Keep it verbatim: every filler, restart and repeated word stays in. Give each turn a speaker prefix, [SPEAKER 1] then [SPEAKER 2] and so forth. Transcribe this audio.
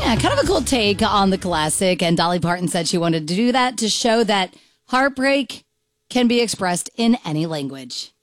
[SPEAKER 1] Yeah, kind of a cool take on the classic. And Dolly Parton said she wanted to do that to show that heartbreak can be expressed in any language.